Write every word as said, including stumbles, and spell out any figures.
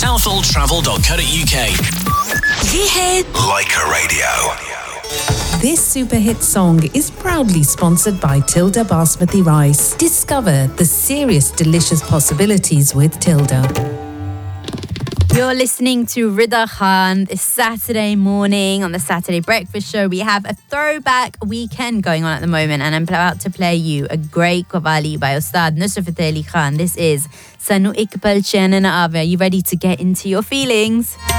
southall travel dot co dot uk. Ye hai Leica Radio. This super hit song is proudly sponsored by Tilda Basmati Rice. Discover the serious delicious possibilities with Tilda. You're listening to Rida Khan this Saturday morning on the Saturday Breakfast Show. We have a throwback weekend going on at the moment, and I'm about to play you a great Qawwali by Ustad Nusrat Fateh Ali Khan. This is Sanu Ik Pal Chain Na Aave. Are you ready to get into your feelings?